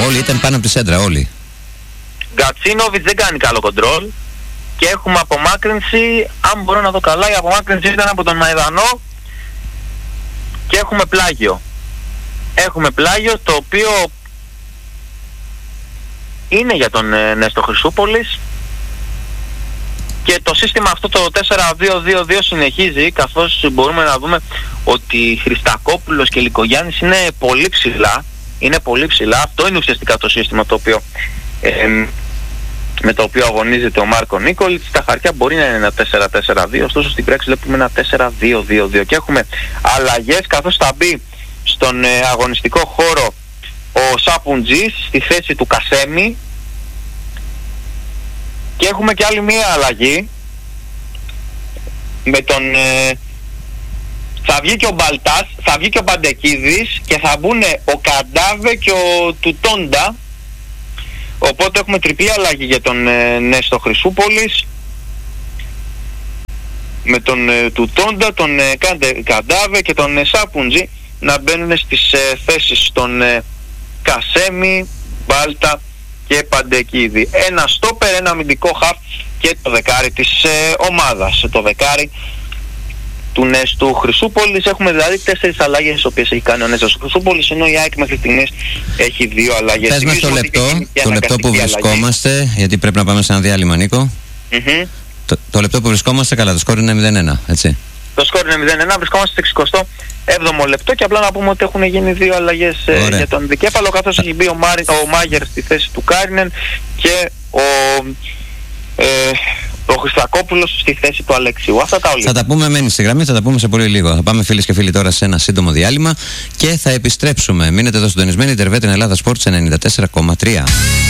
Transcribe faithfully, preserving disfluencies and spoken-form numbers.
Όλοι ήταν πάνω από τη σέντρα, όλοι. Γκατσίνοβιτς δεν κάνει καλό κοντρόλ. Και έχουμε απομάκρυνση, αν μπορώ να δω καλά, η απομάκρυνση ήταν από τον Μαϊδανό. Και έχουμε πλάγιο. Έχουμε πλάγιο το οποίο είναι για τον ε, Νέστο Χρυσούπολης. Και το σύστημα αυτό το τέσσερα δύο δύο δύο συνεχίζει, καθώς μπορούμε να δούμε ότι Χριστακόπουλος και Λικογιάννης είναι πολύ ψηλά. Είναι πολύ ψηλά. Αυτό είναι ουσιαστικά το σύστημα το οποίο, ε, με το οποίο αγωνίζεται ο Μάρκο Νίκολιτς. Στα χαρτιά μπορεί να είναι ένα τέσσερα τέσσερα δύο, ωστόσο στην πράξη βλέπουμε ένα τέσσερα δύο δύο δύο. Και έχουμε αλλαγές, καθώς θα μπει στον ε, αγωνιστικό χώρο ο Σάπουτζης στη θέση του Κασέμι. Και έχουμε και άλλη μία αλλαγή με τον... Ε, θα βγει και ο Μπαλτάς, θα βγει και ο Παντεκίδης και θα μπουν ο Καντάβε και ο Τουτόντα. Οπότε έχουμε τριπλή αλλαγή για τον ε, Νέστο Χρυσούπολης, με τον ε, Τουτόντα, τον ε, Καντάβε και τον ε, Σάπουτζη να μπαίνουν στις ε, θέσεις των ε, Κασέμι, Μπάλτα και Παντεκίδη. Ένα στόπερ, ένα αμυντικό χαφ και το δεκάρι της ε, ομάδας. Το δεκάρι του Νέστου Χρυσούπολης. Έχουμε δηλαδή τέσσερις αλλαγές τις οποίες έχει κάνει ο Νέστος Χρυσούπολης, ενώ η ΑΕΚ μέχρι στιγμής έχει δύο αλλαγές. Πες μας το λεπτό, το λεπτό που βρισκόμαστε, αλλαγή. Γιατί πρέπει να πάμε σε ένα διάλειμμα, Νίκο. Mm-hmm. Το, το λεπτό που βρισκόμαστε, καλά, το σκόρ είναι μηδέν ένα, έτσι. Το σκόρ είναι μηδέν ένα, βρισκόμαστε στο εξηκοστό έβδομο λεπτό και απλά να πούμε ότι έχουν γίνει δύο αλλαγές ε, για τον δικέφαλο, καθώς έχει μπει ο, Μάρι, ο Μάγερ στη θέση του Κάρινεν και ο, ε, ο Χριστακόπουλος στη θέση του Αλεξίου. Αυτά τα όλα. Θα τα πούμε, μένει στη γραμμή, θα τα πούμε σε πολύ λίγο. Θα πάμε, φίλες και φίλοι, τώρα σε ένα σύντομο διάλειμμα και θα επιστρέψουμε. Μείνετε εδώ συντονισμένοι, Τερβέτριν Ελλάδα Sports ενενήντα τέσσερα κόμμα τρία.